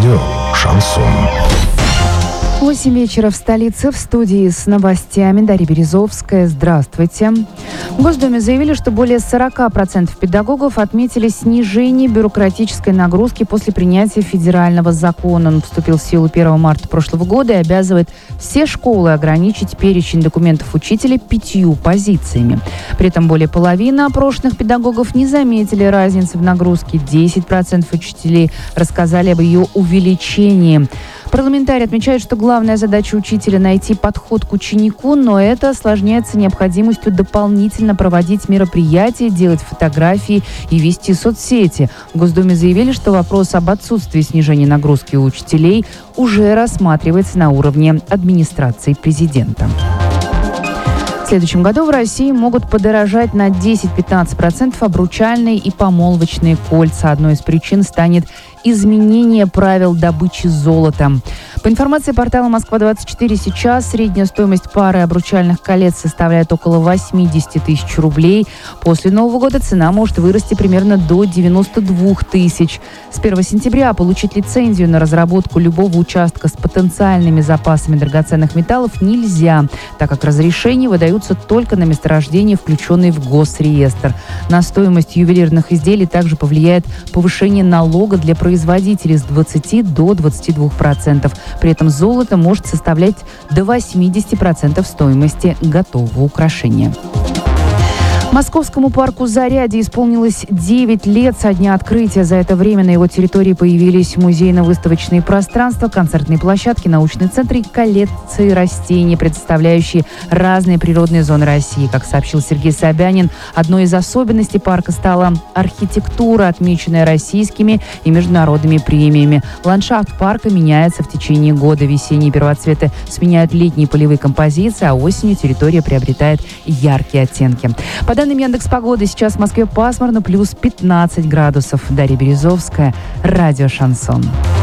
Радио «Шансон». 8 вечера в столице. В студии с новостями Дарья Березовская. Здравствуйте. В Госдуме заявили, что более 40% педагогов отметили снижение бюрократической нагрузки после принятия федерального закона. Он вступил в силу 1 марта прошлого года и обязывает все школы ограничить перечень документов учителя 5 позициями. При этом более половины опрошенных педагогов не заметили разницы в нагрузке. 10% учителей рассказали об ее увеличении. Парламентарий отмечает, что главная задача учителя – найти подход к ученику, но это осложняется необходимостью дополнительно проводить мероприятия, делать фотографии и вести соцсети. В Госдуме заявили, что вопрос об отсутствии снижения нагрузки у учителей уже рассматривается на уровне администрации президента. В следующем году в России могут подорожать на 10-15% обручальные и помолвочные кольца. Одной из причин станет изменение правил добычи золота. По информации портала «Москва-24», сейчас средняя стоимость пары обручальных колец составляет около 80 тысяч рублей. После Нового года цена может вырасти примерно до 92 тысяч. С 1 сентября получить лицензию на разработку любого участка с потенциальными запасами драгоценных металлов нельзя, так как разрешения выдаются только на месторождения, включенные в госреестр. На стоимость ювелирных изделий также повлияет повышение налога для производителей с 20 до 22%. При этом золото может составлять до 80% стоимости готового украшения. Московскому парку «Зарядье» исполнилось 9 лет со дня открытия. За это время на его территории появились музейно-выставочные пространства, концертные площадки, научные центры и коллекции растений, представляющие разные природные зоны России. Как сообщил Сергей Собянин, одной из особенностей парка стала архитектура, отмеченная российскими и международными премиями. Ландшафт парка меняется в течение года. Весенние первоцветы сменяют летние полевые композиции, а осенью территория приобретает яркие оттенки. По данным Яндекс.Погоды, сейчас в Москве пасмурно, плюс 15 градусов. Дарья Березовская, радио «Шансон».